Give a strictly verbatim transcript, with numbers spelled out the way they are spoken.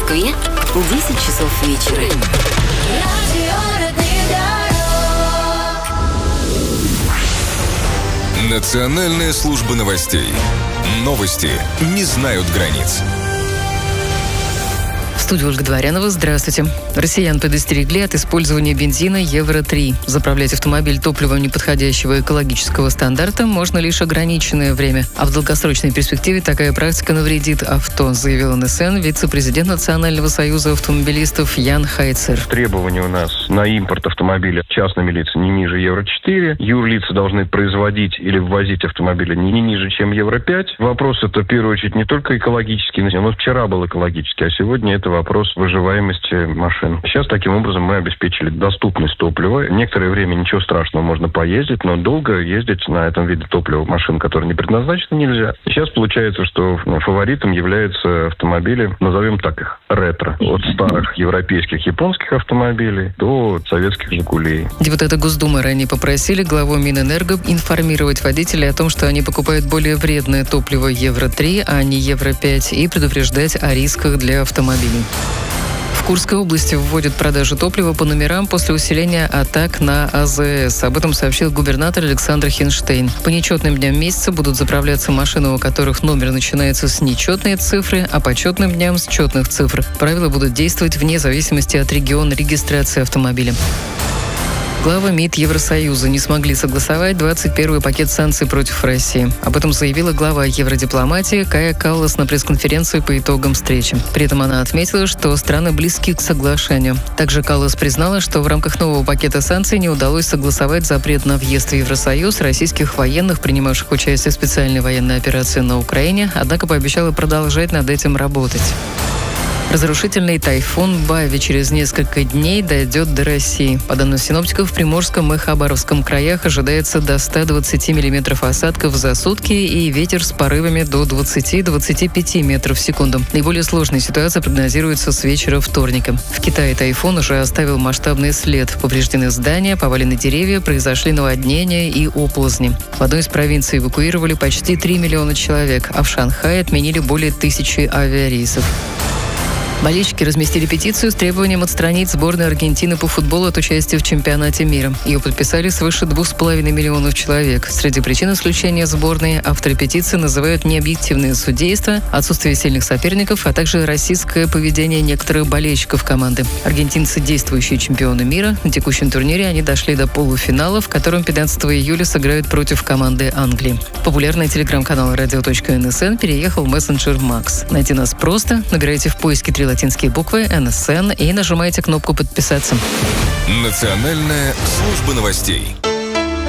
Москве десять часов вечера. Национальная служба новостей. Новости не знают границ. В студии Ольга Дворянова. Здравствуйте. Россиян предостерегли от использования бензина Евро три. Заправлять автомобиль топливом неподходящего экологического стандарта можно лишь ограниченное время. А в долгосрочной перспективе такая практика навредит авто, заявил эн эс эн вице-президент Национального союза автомобилистов Ян Хайцер. Требования у нас на импорт автомобиля частными лицами не ниже Евро четыре. Юрлицы должны производить или ввозить автомобили не ниже, чем Евро пять. Вопрос это, в первую очередь, не только экологический, но вчера был экологический, а сегодня это вопрос выживаемости машин. Сейчас таким образом мы обеспечили доступность топлива. Некоторое время ничего страшного, можно поездить, но долго ездить на этом виде топлива машин, которые не предназначены, нельзя. И сейчас получается, что фаворитом являются автомобили, назовем так их, ретро. От старых европейских, японских автомобилей до советских «Жигулей». Депутаты Госдумы ранее попросили главу Минэнерго информировать водителей о том, что они покупают более вредное топливо Евро три, а не Евро пять, и предупреждать о рисках для автомобилей. В Курской области вводят продажу топлива по номерам после усиления атак на а зэ эс. Об этом сообщил губернатор Александр Хинштейн. По нечетным дням месяца будут заправляться машины, у которых номер начинается с нечетной цифры, а по четным дням с четных цифр. Правила будут действовать вне зависимости от региона регистрации автомобиля. Главы МИД Евросоюза не смогли согласовать двадцать первый пакет санкций против России. Об этом заявила глава евродипломатии Кая Каллас на пресс-конференции по итогам встречи. При этом она отметила, что страны близки к соглашению. Также Каллас признала, что в рамках нового пакета санкций не удалось согласовать запрет на въезд в Евросоюз российских военных, принимавших участие в специальной военной операции на Украине, однако пообещала продолжать над этим работать. Разрушительный тайфун Бави через несколько дней дойдет до России. По данным синоптиков, в Приморском и Хабаровском краях ожидается до ста двадцати миллиметров осадков за сутки и ветер с порывами до двадцати — двадцати пяти метров в секунду. Наиболее сложная ситуация прогнозируется с вечера вторника. В Китае тайфун уже оставил масштабный след. Повреждены здания, повалены деревья, произошли наводнения и оползни. В одной из провинций эвакуировали почти три миллиона человек, а в Шанхае отменили более тысячи авиарейсов. Болельщики разместили петицию с требованием отстранить сборную Аргентины по футболу от участия в чемпионате мира. Ее подписали свыше двух с половиной миллионов человек. Среди причин исключения сборной авторы петиции называют необъективное судейство, отсутствие сильных соперников, а также расистское поведение некоторых болельщиков команды. Аргентинцы – действующие чемпионы мира. На текущем турнире они дошли до полуфинала, в котором пятнадцатого июля сыграют против команды Англии. Популярный телеграм-канал радио точка эн эс эн переехал в мессенджер Макс. Найти нас просто. Набирайте в поиске три латинские буквы эн эс эн и нажимайте кнопку «Подписаться». Национальная служба новостей.